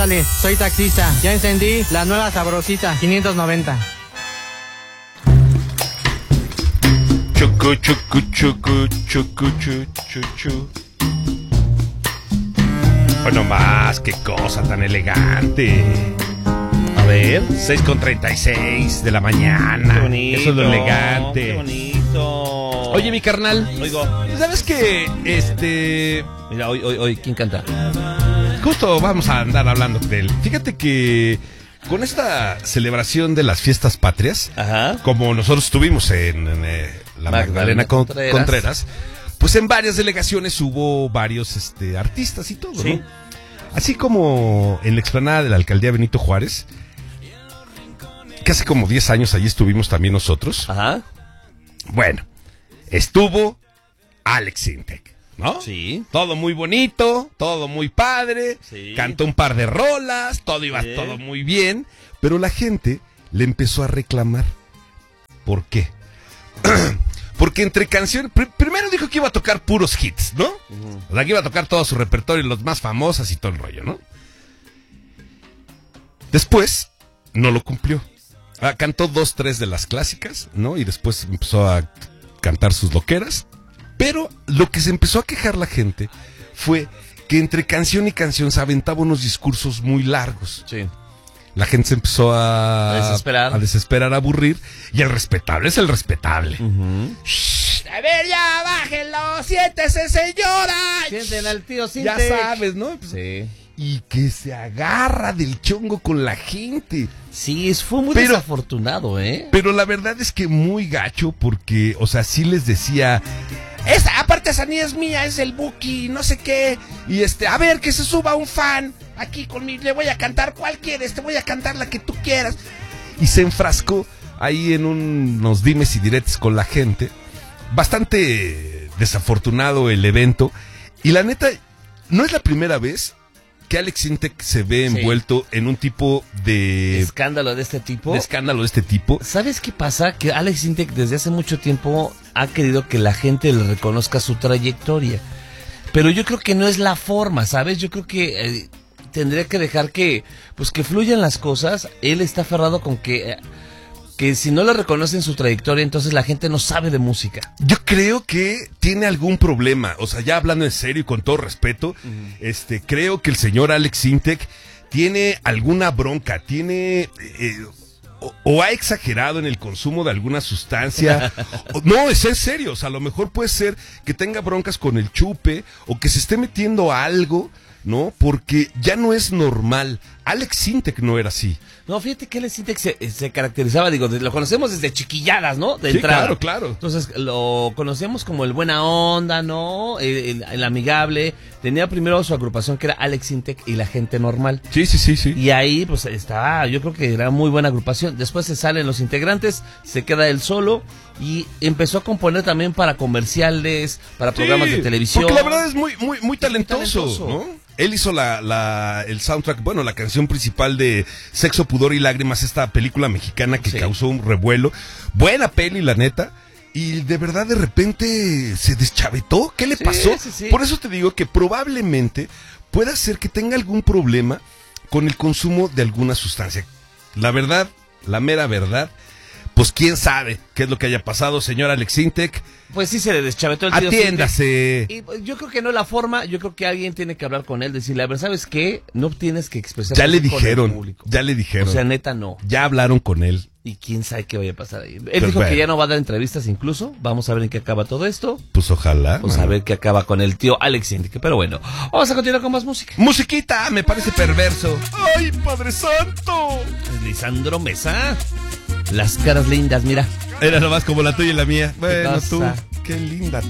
Dale, soy taxista. Ya encendí la nueva sabrosita, 590. Chucu, chucu, chucu, chucu, chu, chu, chu. Bueno, más, qué cosa tan elegante. A ver, 6:36 de la mañana. Qué bonito, eso es lo elegante. Qué bonito. Oye, mi carnal. Oigo. ¿Sabes qué? Mira, hoy, ¿quién canta? Justo vamos a andar hablando de él. Fíjate que con esta celebración de las fiestas patrias, Ajá. como nosotros estuvimos en la Magdalena Contreras, pues en varias delegaciones hubo varios artistas y todo, Sí. ¿no? Así como en la explanada de la alcaldía Benito Juárez, que hace como 10 años allí estuvimos también nosotros. Ajá. Bueno, estuvo Alex Intec, ¿no? Sí. Todo muy bonito, todo muy padre, Sí. cantó un par de rolas, todo iba Sí. todo muy bien, pero la gente le empezó a reclamar. ¿Por qué? Porque entre canciones, primero dijo que iba a tocar puros hits, ¿no? O sea, que iba a tocar todo su repertorio, los más famosos y todo el rollo, ¿no? Después, no lo cumplió. Cantó 2, 3 de las clásicas, ¿no? Y después empezó a cantar sus loqueras. Pero lo que se empezó a quejar la gente fue que entre canción y canción se aventaba unos discursos muy largos. Sí. La gente se empezó a desesperar, a aburrir. Y el respetable es el respetable. Shh, a ver, ya, bájenlo, siéntese, señora. Sienten al tío Ya Sintec. sabes, ¿no? Sí. Y que se agarra del chongo con la gente. Sí, fue muy desafortunado, ¿eh? Pero la verdad es que muy gacho porque, o sea, sí les decía... Esta artesanía es mía, es el Buki, no sé qué. Y a ver, que se suba un fan aquí conmigo, le voy a cantar, ¿cuál quieres? Te voy a cantar la que tú quieras. Y se enfrascó ahí en unos dimes y diretes con la gente. Bastante desafortunado el evento. Y la neta, no es la primera vez que Alex Intec se ve envuelto en un tipo de... Escándalo de este tipo. ¿Sabes qué pasa? Que Alex Intec desde hace mucho tiempo ha querido que la gente le reconozca su trayectoria. Pero yo creo que no es la forma, ¿sabes? Yo creo que tendría que dejar que fluyan las cosas. Él está aferrado con que si no le reconocen su trayectoria, entonces la gente no sabe de música. Yo creo que tiene algún problema. O sea, ya hablando en serio y con todo respeto, creo que el señor Alex Intec tiene alguna bronca, tiene... o ha exagerado en el consumo de alguna sustancia. No, es en serio. O sea, a lo mejor puede ser que tenga broncas con el chupe o que se esté metiendo a algo, ¿no? Porque ya no es normal. Alex Intec no era así. No, fíjate que Alex Intec se caracterizaba, lo conocemos desde chiquilladas, ¿no? De entrada. Claro. Entonces lo conocíamos como el buena onda, ¿no? El amigable. Tenía primero su agrupación que era Alex Intec y la gente normal. Sí. Y ahí pues estaba, yo creo que era muy buena agrupación. Después se salen los integrantes, se queda él solo y empezó a componer también para comerciales, para programas de televisión. Porque la verdad es muy talentoso, ¿no? Él hizo el soundtrack, bueno, la canción principal de Sexo, Pudor y Lágrimas, esta película mexicana que causó un revuelo. Buena peli, la neta. Y de verdad de repente se deschavetó. ¿Qué le pasó? Sí. Por eso te digo que probablemente pueda ser que tenga algún problema con el consumo de alguna sustancia. La verdad, la mera verdad, pues quién sabe qué es lo que haya pasado, señor Alex Intec. Pues sí se le deschavetó el tío Atiéndase. Y yo creo que no es la forma, yo creo que alguien tiene que hablar con él, decirle, a ver, ¿sabes qué? No tienes que expresar Ya le con el dijeron, público. ya le dijeron. O sea, neta, no. Ya hablaron con él. Y quién sabe qué vaya a pasar ahí. Él Pues dijo bueno. que ya no va a dar entrevistas incluso. Vamos a ver en qué acaba todo esto. Pues ojalá. Vamos a ver qué acaba con el tío Alex Intec. Pero bueno, vamos a continuar con más música. Musiquita, me parece perverso. ¡Ay, Padre Santo! Lisandro Mesa. Las caras lindas, mira. Era nomás como la tuya y la mía. Bueno, tú, pasa? qué linda